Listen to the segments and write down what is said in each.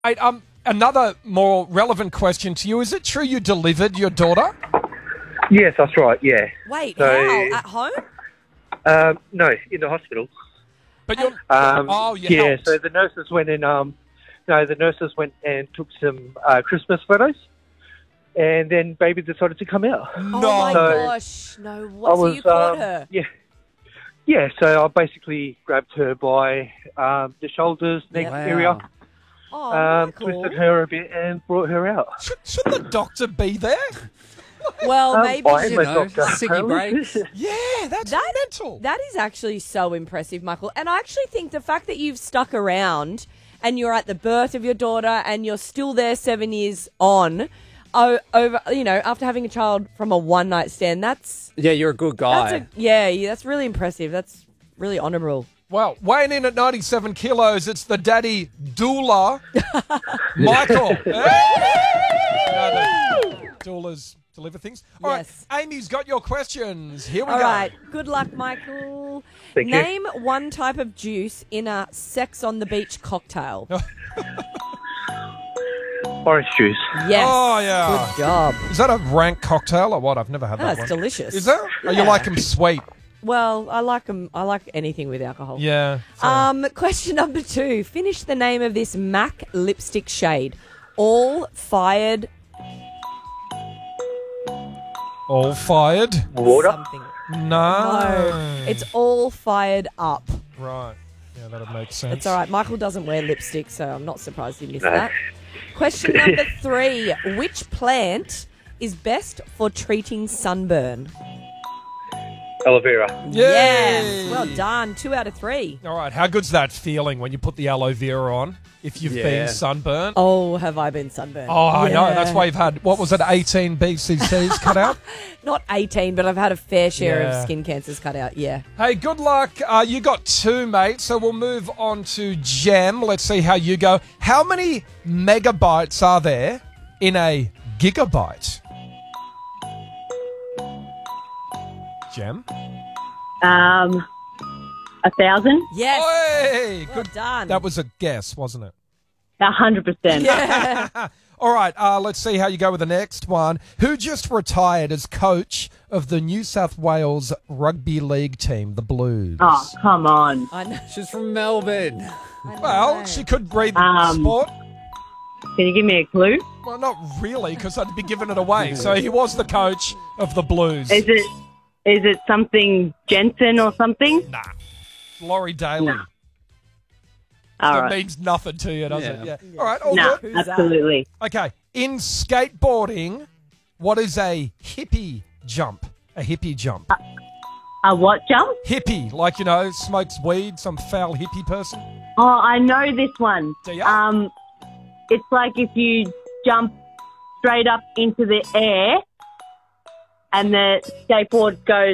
Right, another more relevant question to you. Is it true you delivered your daughter? Yes, that's right, yeah. Wait, So- how? At home? No, in the hospital. But you're... you yeah, helped. so the nurses went and, the nurses went and took some Christmas photos, and then baby decided to come out. Oh my So- gosh. No, what? So you caught her? Yeah, so I basically grabbed her by the shoulders, neck Yep. area, Oh, Michael. twisted her a bit and brought her out. Should the doctor be there? Well, maybe I am you a know. doctor. Siggy breaks. Yeah, that's mental. That is actually so impressive, Michael. And I actually think the fact that you've stuck around and you're at the birth of your daughter and you're still there 7 years on, over after having a child from a one-night stand, that's Yeah, you're a good guy. that's really impressive. That's really honourable. Well, weighing in at 97 kilos, it's the daddy doula, Michael. Doulas deliver things. All Yes. right, Amy's got your questions. Here we All go. right. Good luck, Michael. Thank you. Name one type of juice in a sex on the beach cocktail. Orange juice. Yes. Oh, yeah. Good job. Is that a rank cocktail or what? I've never had that That's one. delicious. Is there? Oh, you like them sweet? Well, I like them. I like anything with alcohol. Yeah. Question number 2. Finish the name of this MAC lipstick shade. All fired All fired? Water. something. No. No, it's all fired up. Right. Yeah, that would make sense. It's all right. Michael doesn't wear lipstick, so I'm not surprised he missed that. Question number 3. Which plant is best for treating sunburn? Aloe vera. Yay! Yes. Well done. 2 out of 3. All right. How good's that feeling when you put the aloe vera on if you've been sunburnt? Oh, have I been sunburned? Oh, I know. Yeah. That's why you've had, what was it, 18 BCCs cut out? Not 18, but I've had a fair share Yeah. of skin cancers cut out, yeah. Hey, good luck. You got 2, mate. So we'll move on to Gem. Let's see how you go. How many megabytes are there in a gigabyte? Gem? 1,000. Yes. Hey, Well good. done. That was a guess, wasn't it? 100%. Yeah. All right, let's see how you go with the next one. Who just retired as coach of the New South Wales Rugby League team, the Blues? Oh, come on. I know. She's from Melbourne. I know. Well, she could breathe sport. Can you give me a clue? Well, not really, because I'd be giving it away. So he was the coach of the Blues. Is it something Jensen or something? Nah. Laurie Daly. Nah. All That right. means nothing to you, does it? Yeah. Yeah. All right, all No, good. Who's that? absolutely. Okay. In skateboarding, what is a hippie jump? A hippie jump. A what jump? Hippie, like, smokes weed, some foul hippie person. Oh, I know this one. Do ya? It's like if you jump straight up into the air and the skateboard goes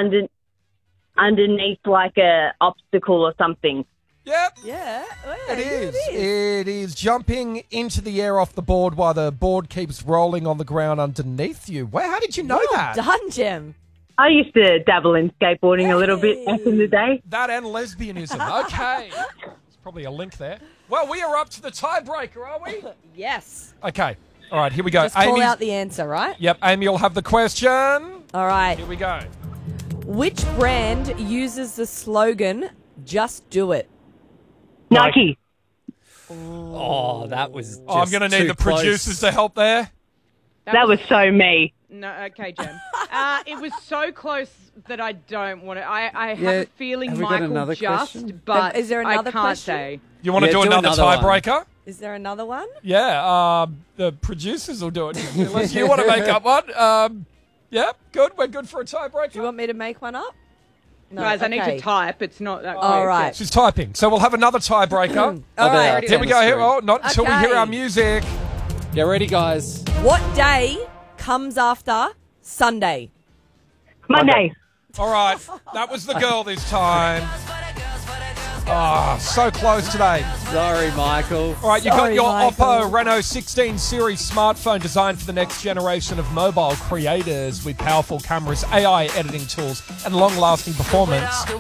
underneath like a obstacle or something. Yep. Yeah. It is. It is jumping into the air off the board while the board keeps rolling on the ground underneath you. Wow, how did you know that? Done, Jim. I used to dabble in skateboarding a little bit back in the day. That and lesbianism. Okay. There's probably a link there. Well, we are up to the tiebreaker, are we? Yes. Okay. All right, here we go. Just call Amy's- out the answer, right? Yep, Amy will have the question. All right. Here we go. Which brand uses the slogan, just do it? Nike. Oh, that was just I'm going to need too the close. producers to help there. That was so me. No, okay, Jem. It was so close that I don't want to. I have Yeah, a feeling have we got Michael another just, question? but Is there another I can't question? say. You want to Yeah, do do another another one. tiebreaker? Is there another one? Yeah, the producers will do it. Unless you want to make up one. Yeah, good. We're good for a tiebreaker. Do you want me to make one up? No, Guys, I need okay. to type. It's not that All close right. yet. She's typing. So we'll have another tiebreaker. All Okay, right. Here we go. Here, oh, not until we hear Okay. our music. Get ready, guys. What day comes after Sunday? Monday. All right. That was the girl this time. Oh, so close today. Sorry, Michael. All right, you got Sorry, your Michael. Oppo Reno 16 series smartphone designed for the next generation of mobile creators with powerful cameras, AI editing tools, and long-lasting performance.